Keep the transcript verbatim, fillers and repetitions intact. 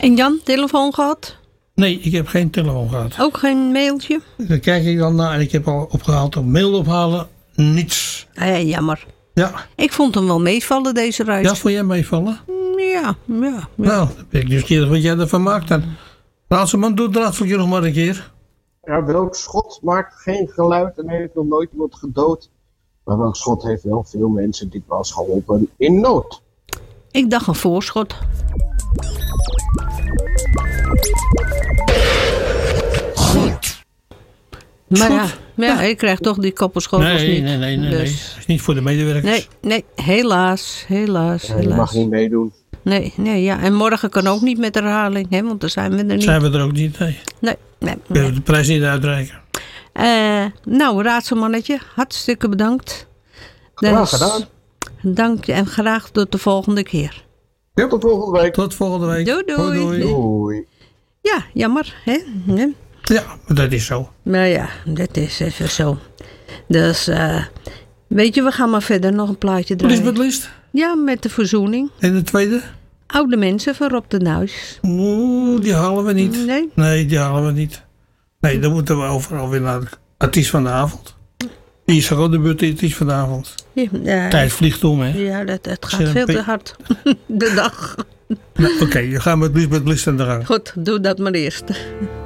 En Jan, telefoon gehad? Nee, ik heb geen telefoon gehad. Ook geen mailtje? Daar kijk ik dan naar en ik heb al opgehaald op mail ophalen. Niets. Eh, jammer. Ja. Ik vond hem wel meevallen, deze reis. Ja, vond jij meevallen? Ja, ja. ja. Nou, dan ben ik nieuwsgierig wat jij ervan maakt dan. Raadselman, doe het raadseltje nog maar een keer. Ja, welk schot maakt geen geluid en heeft nog nooit iemand gedood? Maar welk schot heeft wel veel mensen dikwijls geholpen in nood? Ik dacht een voorschot. Goed. Maar ja, Goed. ja, ja, ik krijg toch die koppelschotels Nee, niet. nee, nee, nee, dus. nee. Dat is niet voor de medewerkers. Nee, nee, helaas, helaas, Ja, je helaas. mag niet meedoen. Nee, nee, ja. En morgen kan ook niet met de herhaling, hè, want dan zijn we er niet. Zijn we er ook niet, nee. Nee, nee. We hebben nee. de prijs niet uitreiken. Uh, nou, raadselmannetje, hartstikke bedankt. Graag gedaan. Dank en graag tot de volgende keer. Ja, tot volgende week. Tot volgende week. Doei, doei. Hoi, doei. Doei. Ja, jammer, hè? Ja. Ja, dat is zo. Maar ja, dat is even zo. Dus, uh, weet je, we gaan maar verder nog een plaatje draaien. Lisbeth List. Ja, met de verzoening. En de tweede? Oude mensen van Rob de Nuis. Oeh, die halen we niet. Nee? Nee, die halen we niet. Nee, dan moeten we overal weer naar de artiest van de avond. Die is gewoon de beurt artiest van de avond. Ja, uh, Tijd vliegt om, hè? ja dat, het gaat Zit een veel pe- te hard. De dag. Nou, oké, okay, dan gaan we met Lisbeth List aan de gang. Goed, doe dat maar eerst.